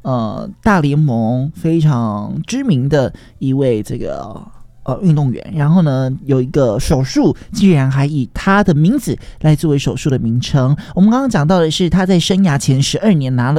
大联盟非常知名的一位这个运动员，然后呢有一个手术竟然还以他的名字来作为手术的名称。我们刚刚讲到的是他在生涯前12年拿了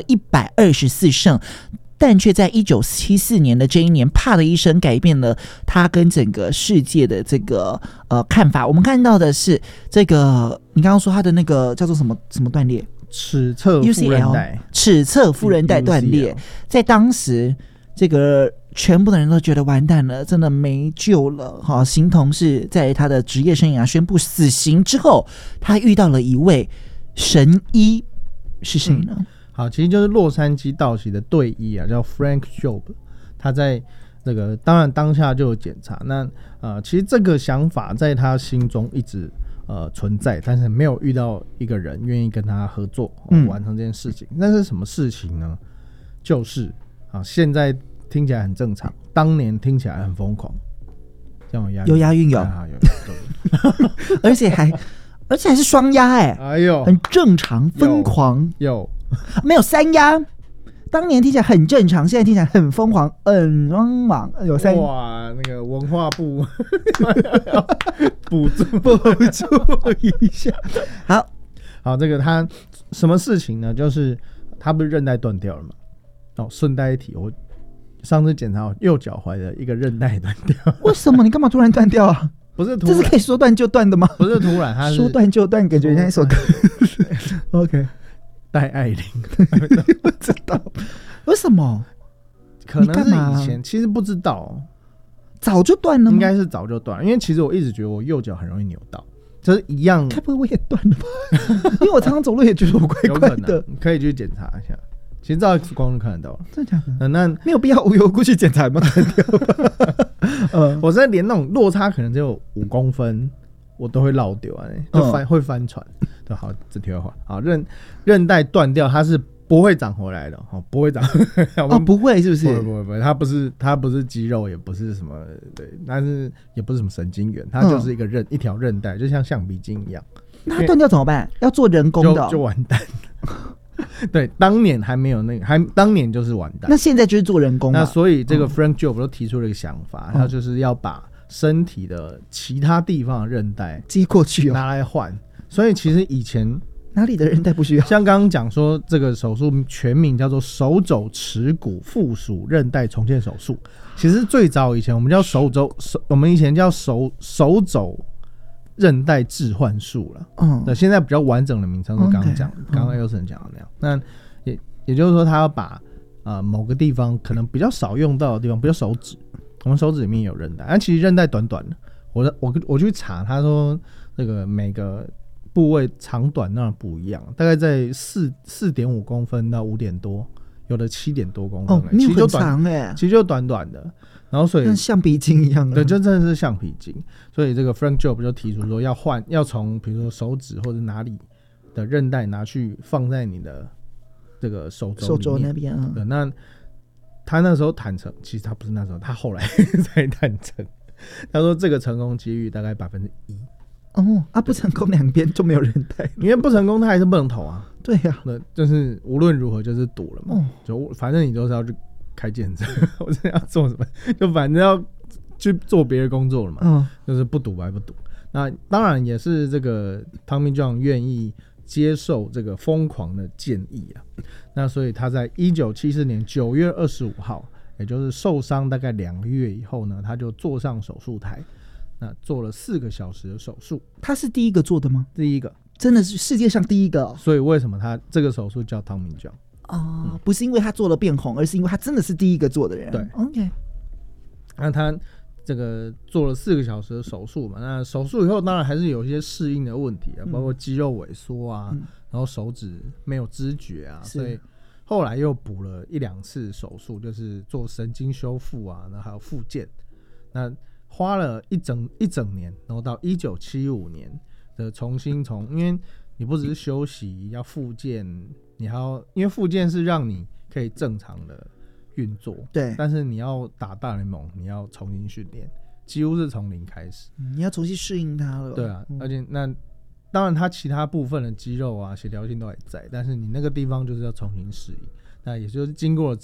124胜，但却在1974年的这一年，啪的一声改变了他跟整个世界的这个看法。我们看到的是这个，你刚刚说他的那个叫做什么断裂？ 尺侧副韧带， 尺侧副韧带断裂，在当时这个全部的人都觉得完蛋了，真的没救了哈。形同是在他的职业生涯宣布死刑之后，他遇到了一位神医，是谁呢？ 好，其实就是洛杉矶道奇的队医啊，叫 Frank Jobe。他在这个当然当下就有检查，那其实这个想法在他心中一直存在，但是没有遇到一个人愿意跟他合作，完成这件事情。那是什么事情呢？就是现在听起来很正常，当年听起来很疯狂，这样有押韵有，而且还是双押哎呦，很正常，疯狂有没有三押？当年听起来很正常，现在听起来很疯狂，疯狂有三。 哇，那个文化部补助一下。 好，这个他什么事情呢？就是他不是韧带断掉了吗？顺带一提，我上次检查右脚踝的一个韧带断掉。 为什么？你干嘛突然断掉啊？ 不是突然， 这是可以说断就断的吗？ 不是突然，他是说断就断，感觉像一首歌。OK。 戴爱玲， 不知道为什么？ 可能是以前其实不知道， 早就断了吗？ 应该是早就断了，因为其实我一直觉得我右脚很容易扭到，就是一样。 该不会我也断了吧？因为我常常走路也觉得我怪怪的。 你可以去检查一下，其实照 X 光就看得到了。 真的假的？ 那没有必要无缘无故去检查吗？ 我现在连那种落差可能只有5公分。我都会绕丢就会翻船。对，好，这题外话。好，韧带断掉，它是不会长回来的，不会长。 不会，是不是？ 不会，它不是肌肉，也不是什么，对，但是也不是什么神经元，它就是一条韧带，就像橡皮筋一样。 那它断掉怎么办？要做人工的， 就完蛋。对，当年还没有那个，当年就是完蛋。 那现在就是做人工。 那所以这个 Frank Jobe 都提出了一个想法，他就是要把身体的其他地方的韧带接过去拿来换，所以其实以前哪里的韧带不需要？ 像刚刚讲说这个手术全名叫做手肘尺骨附属韧带重建手术。其实最早以前我们叫我们以前叫手肘韧带置换术了。对，现在比较完整的名称是刚刚讲，刚刚Elson讲的那样。那也就是说，他要把某个地方可能比较少用到的地方，比如手指。我们手指里面有韧带，但其实韧带短短的。我去查，他说这个每个部位长短当然不一样，大概在4.5公分到5点多，有的7点多公分。 没有很长其实就短短的。然后所以像橡皮筋一样的。 对，就真的是橡皮筋。所以这个 Frank Jobe 就提出说要从比如说手指或者哪里的韧带拿去放在你的这个手肘那边。 对，那他那时候坦诚，其实他不是那时候，他后来才坦诚。他说这个成功几率大概1%。 不成功两边就没有韧带， 因为不成功他还是不能投啊。 对呀， 那就是无论如何就是赌了嘛。就反正你都是要去开健身，或者要做什么，就反正要去做别的工作了嘛。就是不赌白不赌。那当然也是这个 Tommy John 愿意接受这个疯狂的建议啊。那所以他在1974年9月25号，也就是受伤大概2个月以后呢，他就坐上手术台，那做了4个小时的手术。 他是第一个做的吗？ 第一个，真的是世界上第一个。 所以为什么他这个手术叫 Tommy John？ 不是因为他做了变红，而是因为他真的是第一个做的人。 对 ，OK。 那他这个做了4个小时的手术嘛，那手术以后当然还是有一些适应的问题啊，包括肌肉萎缩啊，然后手指没有知觉啊，所以后来又补了1-2次手术，就是做神经修复啊，然后还有复健。那花了一整年，然后到1975年的重新因为你不只是休息，要复健，你还要因为复健是让你可以正常的运作， 对， 但是你要打大联盟，你要重新训练，几乎是从零开始， 你要重新适应它了。 对啊，而且那当然它其他部分的肌肉啊、协调性都还在，但是你那个地方就是要重新适应。那也就是经过了